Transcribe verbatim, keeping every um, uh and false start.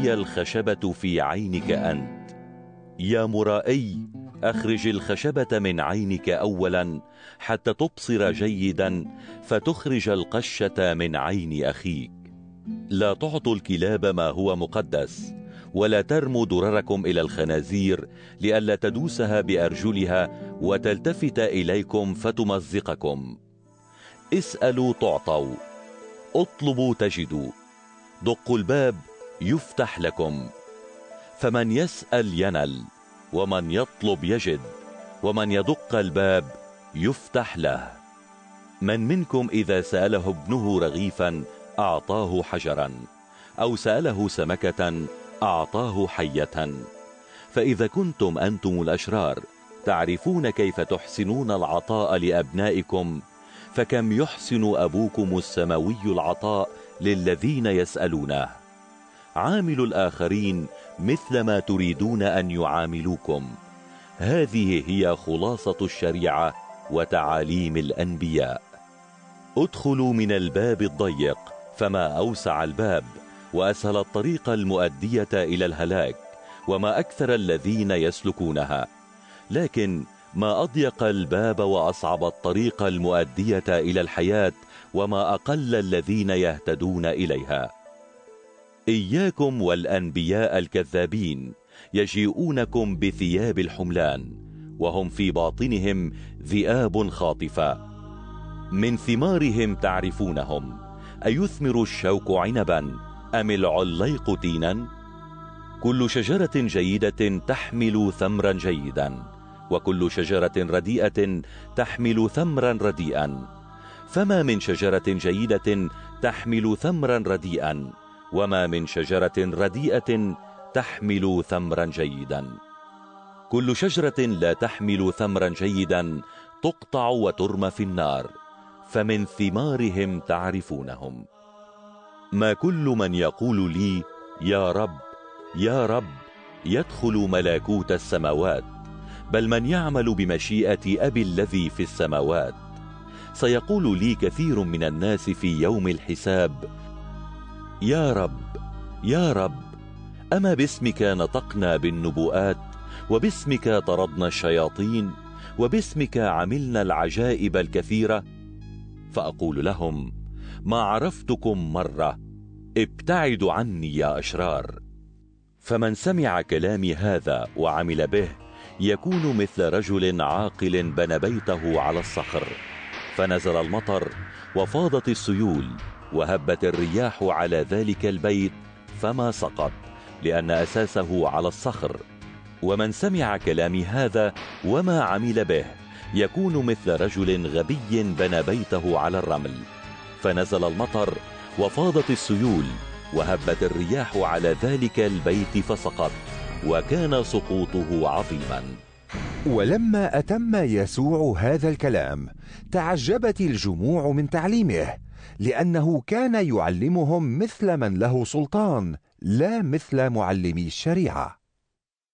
هي الخشبة في عينك أنت. يا مرائي، أخرج الخشبة من عينك أولا حتى تبصر جيدا، فتخرج القشة من عين أخيك. لا تعطوا الكلاب ما هو مقدس، ولا ترموا درركم إلى الخنازير لئلا تدوسها بأرجلها وتلتفت إليكم فتمزقكم. اسألوا تعطوا، اطلبوا تجدوا، دقوا الباب يفتح لكم. فمن يسأل ينل، ومن يطلب يجد، ومن يدق الباب يفتح له. من منكم إذا سأله ابنه رغيفا أعطاه حجرا، أو سأله سمكة أعطاه حية؟ فإذا كنتم أنتم الأشرار تعرفون كيف تحسنون العطاء لأبنائكم، فكم يحسن أبوكم السماوي العطاء للذين يسألونه. عاملوا الآخرين مثل ما تريدون أن يعاملوكم. هذه هي خلاصة الشريعة وتعاليم الأنبياء. ادخلوا من الباب الضيق، فما أوسع الباب وأسهل الطريق المؤدية إلى الهلاك، وما أكثر الذين يسلكونها. لكن ما أضيق الباب وأصعب الطريق المؤدية إلى الحياة، وما أقل الذين يهتدون إليها. إياكم والأنبياء الكذابين، يجيئونكم بثياب الحملان وهم في باطنهم ذئاب خاطفة. من ثمارهم تعرفونهم، أيثمر الشوك عنبا أم العليق تينا؟ كل شجرة جيدة تحمل ثمرا جيدا، وكل شجرة رديئة تحمل ثمرا رديئا. فما من شجرة جيدة تحمل ثمرا رديئا، وما من شجرة رديئة تحمل ثمرا جيدا. كل شجرة لا تحمل ثمرا جيدا تقطع وترمى في النار، فمن ثمارهم تعرفونهم. ما كل من يقول لي يا رب يا رب يدخل ملكوت السماوات، بل من يعمل بمشيئة أبي الذي في السماوات. سيقول لي كثير من الناس في يوم الحساب: يا رب يا رب، أما باسمك نطقنا بالنبوءات، وباسمك طردنا الشياطين، وباسمك عملنا العجائب الكثيرة؟ فأقول لهم: ما عرفتكم مرة، ابتعدوا عني يا أشرار. فمن سمع كلامي هذا وعمل به يكون مثل رجل عاقل بنى بيته على الصخر، فنزل المطر وفاضت السيول وهبت الرياح على ذلك البيت فما سقط، لأن أساسه على الصخر. ومن سمع كلامي هذا وما عمل به يكون مثل رجل غبي بنى بيته على الرمل، فنزل المطر وفاضت السيول وهبت الرياح على ذلك البيت فسقط، وكان سقوطه عظيما. ولما أتم يسوع هذا الكلام تعجبت الجموع من تعليمه، لأنه كان يعلمهم مثل من له سلطان، لا مثل معلمي الشريعة.